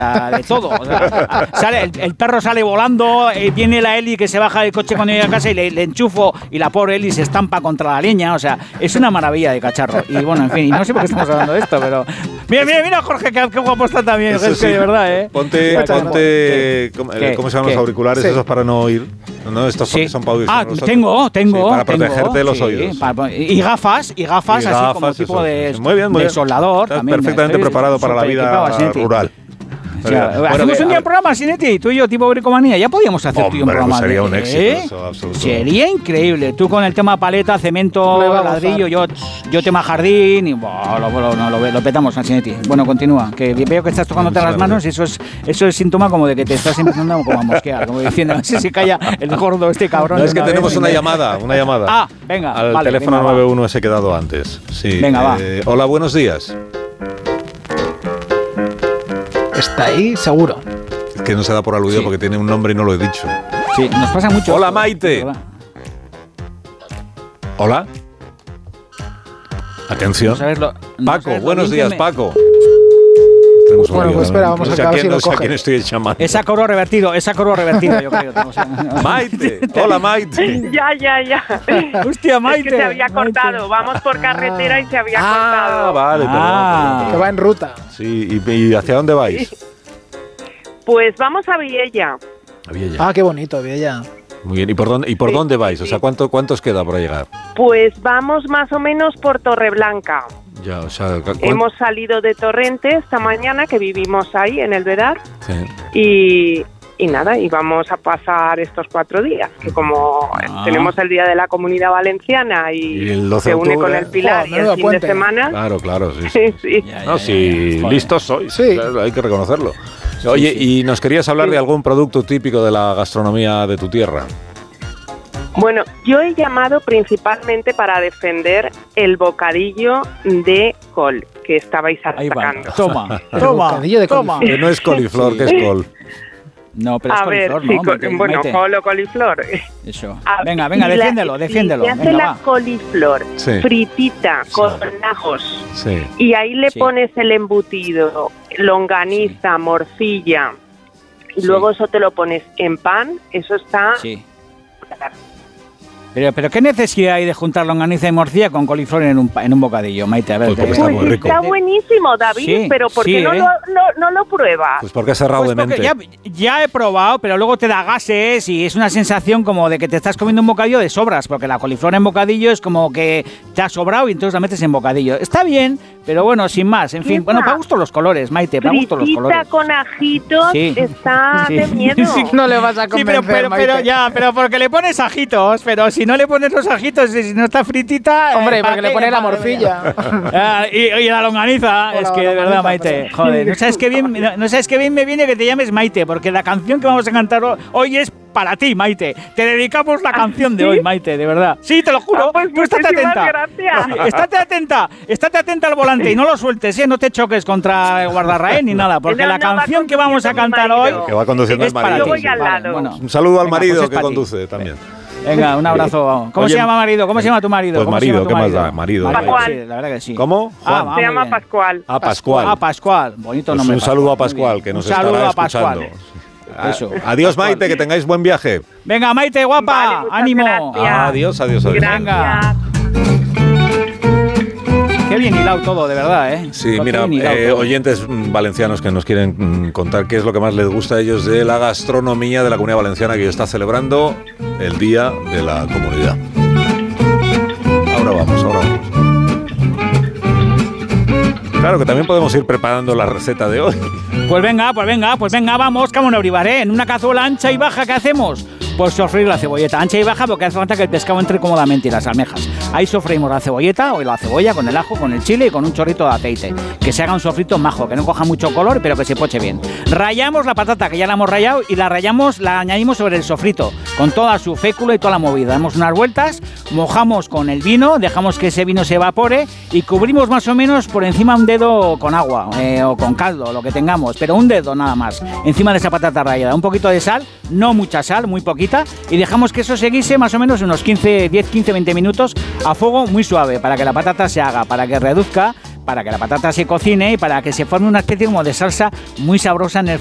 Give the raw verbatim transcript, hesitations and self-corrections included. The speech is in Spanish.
de todo. O sea, sale, el, el perro sale volando, eh, viene la Eli que se baja del coche cuando llega a casa y le, le enchufo y la pobre Eli se estampa contra la leña. O sea, es una maravilla de cacharro. Y bueno, en fin, y no sé por qué estamos hablando de esto, pero... Mira, mira, mira, Jorge, qué, qué guapo está también. Es sí. que de verdad, ¿eh? Ponte, ponte ¿cómo, ¿Qué? ¿cómo se llaman ¿Qué? los auriculares Sí. esos para no oír? No, estos Sí. son para oír. Ah, nosotros. tengo, tengo. Sí, para tengo, protegerte de los sí, oídos. para, y gafas, y gafas, Y así gafas, como tipo eso, de, sí. Muy bien, muy de bien. soldador. Estás También, perfectamente estoy preparado para la vida superequipado, Sinetti. rural. O sea, Bueno, hacemos que, un día a- programa, Sinetti, tú y yo, tipo bricomanía. Ya podíamos hacer tú y yo un Hombre, programa. pues sería de- un éxito ¿eh? eso, absoluto. Sería increíble. Tú con el tema paleta, cemento, Me va a ladrillo, yo, yo tema jardín y buah, lo, lo, no, lo, lo petamos a Sinetti. Bueno, continúa. Que veo que estás tocándote las manos y eso es, eso es síntoma como de que te estás empezando como a mosquear, como diciendo, no sé si calla el gordo este cabrón. No, es que una tenemos vez. una llamada, una llamada. Ah, venga, Al vale, teléfono venga, va. nueve uno ese que he dado antes. Sí. Venga, va. eh, Hola, buenos días. Está ahí, seguro. Es que no se da por aludido Sí. porque tiene un nombre y no lo he dicho. Sí, nos pasa mucho. Hola, esto, Maite. ¿verdad? Hola. Atención. No sabes lo- no Paco, sabes lo buenos bien que días, me- Paco. Tenemos un Bueno, lío, pues espera, ¿no? vamos no a sé acabar quién, si lo no sé a coge. quién estoy llamando. Es a coro revertido, es a coro revertido, yo creo. tenemos- Maite, hola Maite. Ya, ya, ya. Hostia, Maite. Es que se había Maite. cortado. Vamos por carretera y se había Ah, cortado. vale, perdón, Ah. perdón, Que va en ruta. Sí, ¿y, y hacia dónde vais? Pues vamos a Viella. Había ya. Ah, qué bonito, Viella. Muy bien, ¿y por dónde, y por Sí, dónde sí, vais? O sea, sí. ¿cuánto, ¿cuánto os queda para llegar? Pues vamos más o menos por Torreblanca. Ya, o sea, ¿cu- Hemos salido de Torrente esta mañana, que vivimos ahí en el Vedar, Sí. y, y nada, y vamos a pasar estos cuatro días, que como Ah. tenemos el Día de la Comunidad Valenciana y, Y el doce se de une octubre. con el Pilar Joder, y el menudo fin puente. de semana. Claro, claro, sí. sí. Sí. Ya, ya, No, ya, si ya, joder. listos sois, Sí. claro, hay que reconocerlo. Oye, y nos querías hablar Sí. de algún producto típico de la gastronomía de tu tierra. Bueno, yo he llamado principalmente para defender el bocadillo de col que estabais Ahí va. atacando. Toma, El toma, bocadillo de toma. Que no es coliflor, Sí. que es col. No, pero es A ver, coliflor, sí, ¿no? co- Maite, bueno, Maite. col o coliflor. Eso. A- Venga, venga, y la- defiéndelo, y defiéndelo. Se hace Venga, la va. coliflor Sí. fritita Sí. con ajos Sí. y ahí le Sí. pones el embutido, longaniza, morcilla y Sí. luego eso te lo pones en pan, eso está... Sí. Pero, pero ¿qué necesidad hay de juntar longaniza y morcilla con coliflor en un, pa- en un bocadillo, Maite? A ver, Pues porque te- está Pues muy rico. está buenísimo, David, Sí, pero ¿por qué sí, no, ¿eh? lo, no, no lo pruebas? Pues porque has cerrado Pues de porque mente. ya, ya he probado, pero luego te da gases y es una sensación como de que te estás comiendo un bocadillo de sobras, porque la coliflor en bocadillo es como que te ha sobrado y entonces la metes en bocadillo. Está bien, pero bueno, sin más. En fin, Flipa. bueno, para gusto los colores, Maite, para gusto los Fritita colores. con ajitos Sí. está Sí. de miedo. Sí. No le vas a Sí, pero, convencer, pero, pero Maite. ya, pero porque le pones ajitos, pero si no le pones los ajitos y si no está fritita... Hombre, eh, porque ¿para le qué? pone la ¿Para qué? morcilla. Ah, y, y la longaniza, O es la que de longaniza, verdad, Maite, perdón. joder, no sabes qué bien, no, no sabes qué bien me viene que te llames Maite, porque la canción que vamos a cantar ho- hoy es para ti, Maite. Te dedicamos la canción de ¿sí? hoy, Maite, de verdad. Sí, te lo juro. Ah, pues Tú estate muchísimas atenta. gracias. Sí, estate atenta, estate atenta al volante y no lo sueltes, ¿eh? No te choques contra el guardarraén ni nada, porque No, la no, va canción que vamos a conduciendo mi cantar hoy marido. Que va conduciendo es el para marido. ti. Yo voy al Vale, lado. bueno. Un saludo al Venga, marido pues es que para ti. conduce también. Venga, un abrazo. vamos. ¿Cómo Oye, se llama marido? ¿Cómo se llama tu marido? pues ¿Cómo se marido, llama tu ¿qué más da? Marido. Vale, Pascual. sí, la verdad que sí. ¿Cómo? Ah, Juan. va, Se muy llama bien. Pascual. A Pascual. Ah, Pascual. Bonito Pues nombre. un saludo a muy Pascual, bien. que nos Un saludo estará a Pascual. escuchando. Ah, Eso. Adiós, Maite, que tengáis buen viaje. Venga, Maite, guapa. Vale, muchas ánimo. gracias. Adiós, adiós, adiós. Venga. Qué bien hilado todo, de verdad, ¿eh? Sí, Qué mira, bien hilado eh, todo. oyentes mm, valencianos que nos quieren mm, contar qué es lo que más les gusta a ellos de la gastronomía de la Comunidad Valenciana, que hoy está celebrando el Día de la Comunidad. Ahora vamos, ahora vamos. Claro que también podemos ir preparando la receta de hoy. Pues venga, pues venga, pues venga, vamos, cámonos, Brivaré. En una cazuela ancha y baja, ¿qué hacemos? Pues sofreír la cebolleta ancha y baja porque hace falta que el pescado entre cómodamente y las almejas. Ahí sofreímos la cebolleta o la cebolla con el ajo, con el chile y con un chorrito de aceite. Que se haga un sofrito majo, que no coja mucho color, pero que se poche bien. Rayamos la patata, que ya la hemos rayado, y la rayamos, la añadimos sobre el sofrito, con toda su fécula y toda la movida. Damos unas vueltas, mojamos con el vino, dejamos que ese vino se evapore y cubrimos más o menos por encima un dedo con agua eh, o con caldo, lo que tengamos, pero un dedo nada más, encima de esa patata rallada. Un poquito de sal, no mucha sal, muy poquita, y dejamos que eso se guise más o menos unos quince, diez, quince, veinte minutos a fuego muy suave para que la patata se haga, para que reduzca, para que la patata se cocine y para que se forme una especie como de salsa muy sabrosa en el